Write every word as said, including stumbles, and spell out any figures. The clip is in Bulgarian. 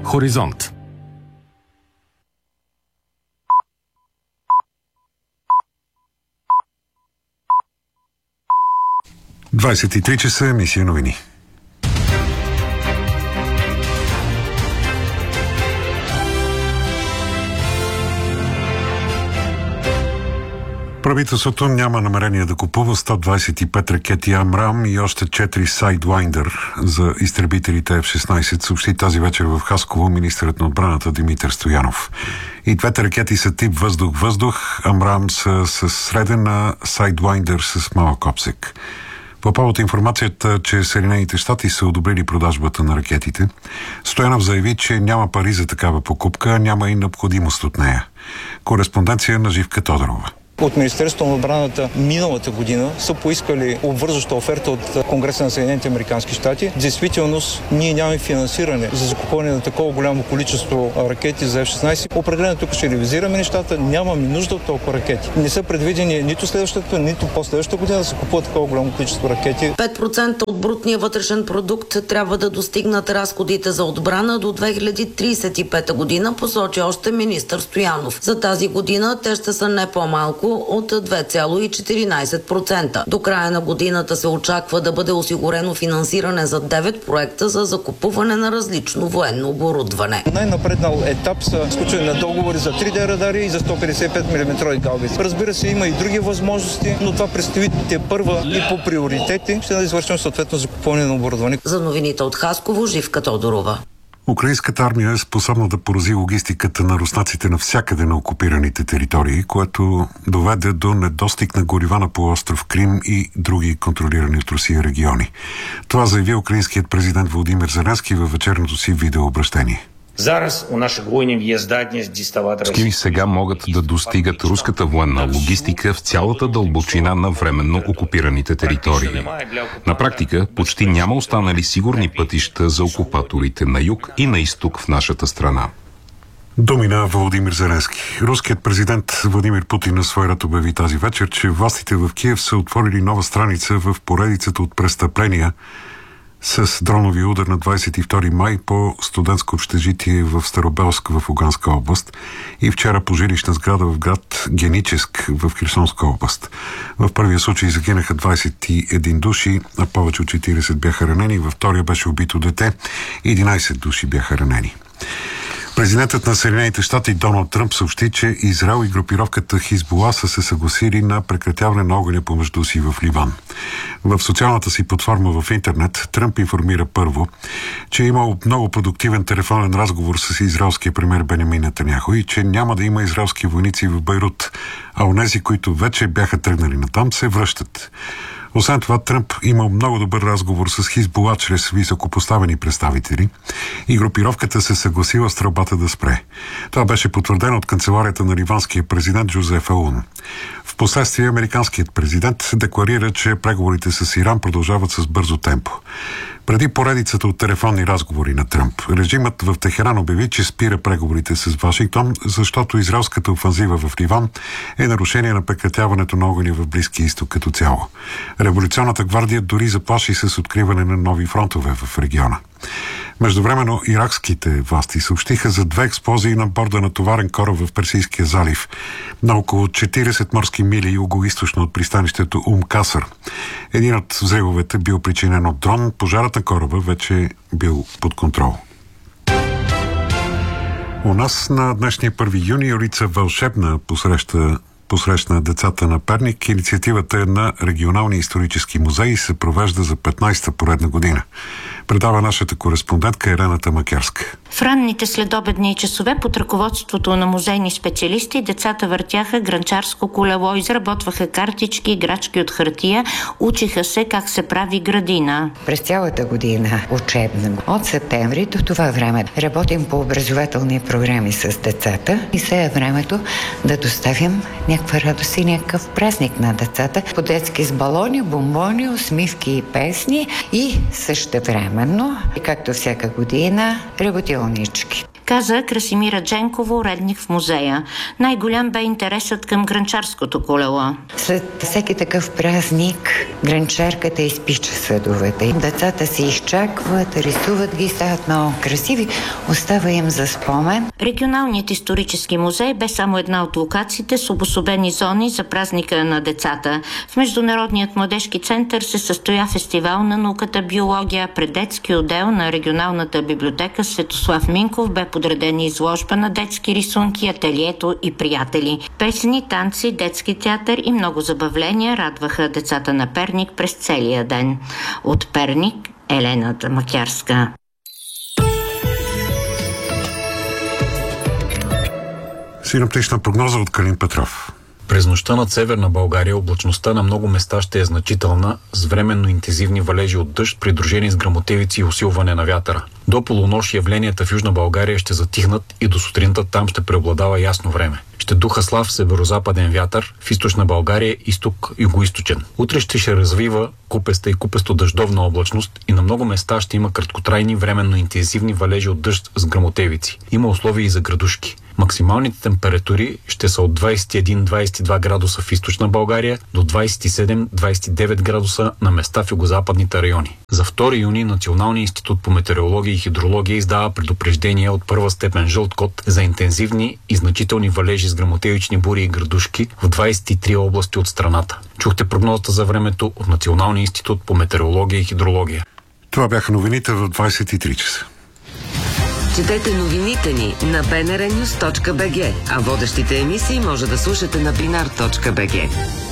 Хоризонт. двадесет и три часа, емисия новини. Правителството няма намерение да купува сто двадесет и пет ракети Амрам и още четири Sidewinder за изтребителите Еф шестнадесет, съобщи тази вечер в Хасково министърът на отбраната Димитър Стоянов. И двете ракети са тип въздух-въздух, Амрам са с среден, а Sidewinder с малък обсек. По повод информацията, че Съединените щати са одобрили продажбата на ракетите, Стоянов заяви, че няма пари за такава покупка, няма и необходимост от нея. Кореспонденция на Живка Тодорова. От Министерството на отбраната миналата година са поискали обвързваща оферта от Конгреса на Съединените американски щати. В действителност ние нямаме финансиране за закупване на такова голямо количество ракети за Еф шестнадесет. Определено тук ще ревизираме нещата. Нямаме нужда от толкова ракети. Не са предвидени нито следващата, нито последващата година да се купуват такова голямо количество ракети. пет процента от брутния вътрешен продукт трябва да достигнат разходите за отбрана до две хиляди тридесет и пета година, посочи още министър Стоянов. За тази година те ще са не по-малко от две цяло и четиринадесет процента. До края на годината се очаква да бъде осигурено финансиране за девет проекта за закупуване на различно военно оборудване. Най-напреднал етап са сключване на договори за три Д радари и за сто петдесет и пет милиметрови гаубици. Разбира се, има и други възможности, но това предстои те първа и по приоритети. Ще да извършим съответно закупуване на оборудване. За новините от Хасково, Живка Тодорова. Украинската армия е способна да порази логистиката на руснаците навсякъде на окупираните територии, което доведе до недостиг на горива на полуостров Крим и други контролирани от Русия региони. Това заяви украинският президент Володимир Зеленски във вечерното си видеообращение. Ски сега могат да достигат руската военна логистика в цялата дълбочина на временно окупираните територии. На практика почти няма останали сигурни пътища за окупаторите на юг и на изток в нашата страна. Думи на Володимир Зеленски. Руският президент Владимир Путин на свой ред обяви тази вечер, че властите в Киев са отворили нова страница в поредицата от престъпления с дронови удар на двадесет и втори май по студентско общежитие в Старобелск в Луганска област и вчера по жилищна сграда в град Геническ в Херсонска област. В първия случай загинаха двадесет и един души, а повече от четиридесет бяха ранени. Във втория беше убито дете, единадесет души бяха ранени. Президентът на Съединените щати Доналд Тръмп съобщи, че Израел и групировката Хизбула са се съгласили на прекратяване на огъня помежду си в Ливан. В социалната си платформа в интернет Тръмп информира първо, че е имал много продуктивен телефонен разговор с израелския премиер Бенямин Нетаняху и че няма да има израелски войници в Бейрут, а онези, които вече бяха тръгнали натам, се връщат. Освен това, Тръмп имал много добър разговор с Хизбула чрез високопоставени представители и групировката се съгласила стрелбата да спре. Това беше потвърдено от канцеларията на ливанския президент Жозеф Аун. Впоследствие американският президент декларира, че преговорите с Иран продължават с бързо темпо. Преди поредицата от телефонни разговори на Тръмп, режимът в Техеран обяви, че спира преговорите с Вашингтон, защото израелската офанзива в Ливан е нарушение на прекратяването на огъня в Близкия изток като цяло. Революционната гвардия дори заплаши с откриване на нови фронтове в региона. Междувременно иракските власти съобщиха за две експлозии на борда на товарен кораб в Персийския залив на около четиридесет морски мили югоизточно от пристанището Ум Касър. Един от взривовете бил причинен от дрон, пожарът на кораба вече бил под контрол. У нас на днешния първи юни улица Вълшебна посреща посрещна децата на Перник. Инициативата е на Регионалния исторически музей и се провежда за петнадесета поредна година. Предава нашата кореспондентка Елена Тамакерска. В ранните следобедни часове под ръководството на музейни специалисти децата въртяха гранчарско колело, изработваха картички, играчки от хартия, учиха се как се прави градина. През цялата година учебна, от септември до това време работим по образователни програми с децата и сега е времето да доставим някаква радост и някакъв празник на децата. По-детски с балони, бомбони, усмивки и песни и същевременно, както всяка година, работилнички. каза Красимира Дженкова, уредник в музея. Най-голям бе интересът към гранчарското колело. След всеки такъв празник гранчарката изпича съдовете. Децата се изчакват, рисуват ги, стават много красиви, остава им за спомен. Регионалният исторически музей бе само една от локациите с обособени зони за празника на децата. В Международният младежки център се състоя фестивал на науката биология. Пред детски отдел на регионалната библиотека Светослав Минков бе подредена изложба на детски рисунки, ателието и приятели. Песни, танци, детски театър и много забавления радваха децата на Перник през целия ден. От Перник, Елена Макярска. Синоптична прогноза от Калин Петров. През нощта над северна България облачността на много места ще е значителна, с временно интензивни валежи от дъжд, придружени с гръмотевици и усилване на вятъра. До полунощ явленията в Южна България ще затихнат и до сутринта там ще преобладава ясно време. Ще духа слаб северозападен вятър, в източна България изток югоизточен. Утре ще се развива купеста и купесто дъждовна облачност и на много места ще има краткотрайни временно интензивни валежи от дъжд с гръмотевици. Има условия и за градушки. Максималните температури ще са от двадесет и един до двадесет и два градуса в източна България до двадесет и седем до двадесет и девет градуса на места в югозападните райони. За втори юни Националният институт по метеорология и хидрология издава предупреждение от първа степен жълт код за интензивни и значителни валежи с гръмотевични бури и градушки в двадесет и три области от страната. Чухте прогнозата за времето от Националния институт по метеорология и хидрология. Това бяха новините в двадесет и три часа. Четете новините ни на би ен ар нюз точка би джи, а водещите емисии може да слушате на бинар точка би джи.